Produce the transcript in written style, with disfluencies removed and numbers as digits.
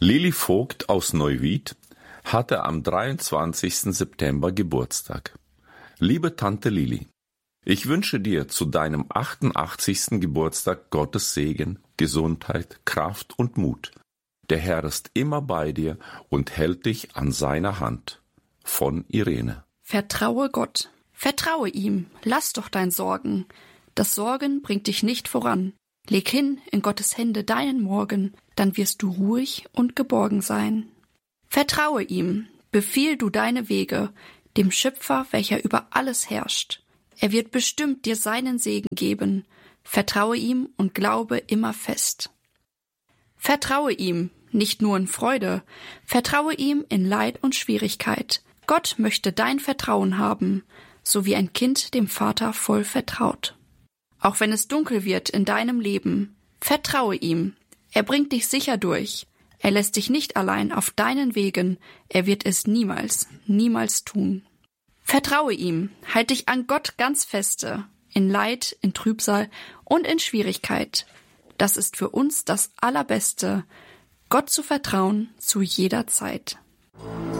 Lili Vogt aus Neuwied hatte am 23. September Geburtstag. Liebe Tante Lili, ich wünsche dir zu deinem 88. Geburtstag Gottes Segen, Gesundheit, Kraft und Mut. Der Herr ist immer bei dir und hält dich an seiner Hand. Von Irene. Vertraue Gott. Vertraue ihm. Lass doch dein Sorgen. Das Sorgen bringt dich nicht voran. Leg hin in Gottes Hände deinen Morgen, dann wirst du ruhig und geborgen sein. Vertraue ihm. Befiehl du deine Wege, dem Schöpfer, welcher über alles herrscht. Er wird bestimmt dir seinen Segen geben. Vertraue ihm und glaube immer fest. Vertraue ihm, nicht nur in Freude, vertraue ihm in Leid und Schwierigkeit. Gott möchte dein Vertrauen haben, so wie ein Kind dem Vater voll vertraut. Auch wenn es dunkel wird in deinem Leben, vertraue ihm. Er bringt dich sicher durch. Er lässt dich nicht allein auf deinen Wegen. Er wird es niemals, niemals tun. Vertraue ihm. Halt dich an Gott ganz feste. In Leid, in Trübsal und in Schwierigkeit. Das ist für uns das Allerbeste, Gott zu vertrauen zu jeder Zeit.